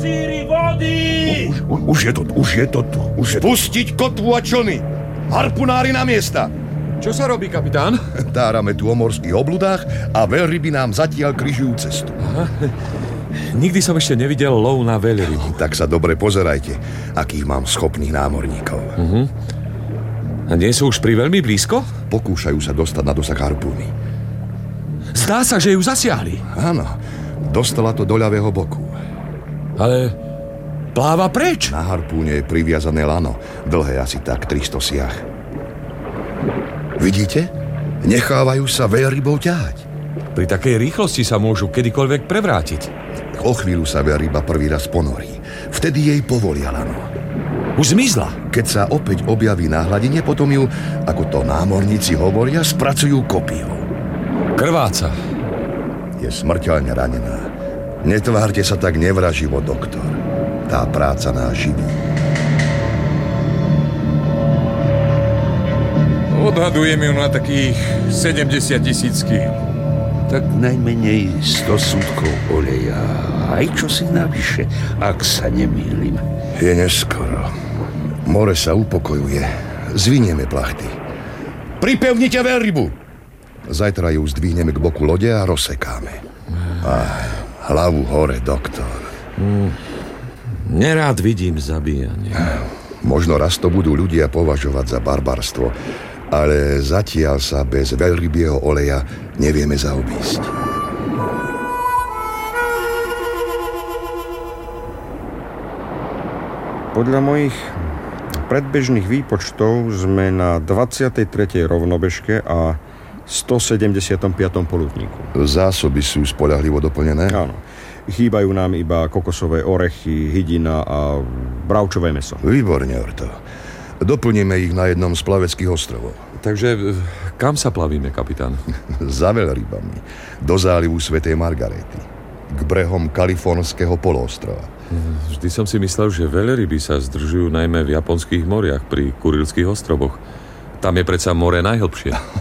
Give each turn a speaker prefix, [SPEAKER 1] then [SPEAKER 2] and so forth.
[SPEAKER 1] Elixíry vody!
[SPEAKER 2] Už je to tu. Pustiť kotvu a člny. Harpunári na miesta.
[SPEAKER 3] Čo sa robí, kapitán?
[SPEAKER 2] Tárame tu o morských obludách a veľryby nám zatiaľ križujú cestu.
[SPEAKER 3] Aha. Nikdy som ešte nevidel lov na veľrybu.
[SPEAKER 2] Tak sa dobre pozerajte, akých mám schopných námorníkov.
[SPEAKER 3] A nie sú už pri veľmi blízko?
[SPEAKER 2] Pokúšajú sa dostať na dosah harpúny.
[SPEAKER 3] Zdá sa, že ju zasiahli.
[SPEAKER 2] Áno, dostala to do ľavého boku.
[SPEAKER 3] Ale pláva preč.
[SPEAKER 2] Na harpúne je priviazané lano, dlhé asi tak 300 siah. Vidíte? Nechávajú sa veľrybou ťahať.
[SPEAKER 3] Pri takej rýchlosti sa môžu kedykoľvek prevrátiť.
[SPEAKER 2] O chvíľu sa veľryba prvý raz ponorí. Vtedy jej povolia lano.
[SPEAKER 3] Už zmizla.
[SPEAKER 2] Keď sa opäť objaví na hladine, potom ju, ako to námorníci hovoria, spracujú kopiou.
[SPEAKER 3] Krváca.
[SPEAKER 2] Je smrteľne ranená. Netvárte sa tak nevraživo, doktor. Tá práca nás živí.
[SPEAKER 4] Odhadujem ju na takých 70 000 kg.
[SPEAKER 5] Tak najmenej 100 súdkov oleja. Aj čo si navyše, ak sa nemýlim.
[SPEAKER 2] Je neskoro. More sa upokojuje. Zvinieme plachty. Pripevnite veľrybu. Zajtra ju zdvihneme k boku lode a rozsekáme. Hlavu hore, doktor.
[SPEAKER 3] Nerád vidím zabíjanie.
[SPEAKER 2] Možno raz to budú ľudia považovať za barbarstvo, ale zatiaľ sa bez veľrybieho oleja nevieme zaobísť.
[SPEAKER 6] Podľa mojich predbežných výpočtov sme na 23. rovnobežke a 175. polutníku.
[SPEAKER 2] Zásoby sú spoľahlivo doplnené?
[SPEAKER 6] Áno. Chýbajú nám iba kokosové orechy, hydina a bravčové mäso.
[SPEAKER 2] Výborne, Orto. Doplníme ich na jednom z plaveckých ostrovov.
[SPEAKER 3] Takže kam sa plavíme, kapitán?
[SPEAKER 2] Za veľrybami. Do zálivu Svätej Margarety. K brehom Kalifornského poloostrova.
[SPEAKER 3] Vždy som si myslel, že veľryby sa zdržujú najmä v japonských moriach pri Kurilských ostrovoch. Tam je predsa more najhlbšie.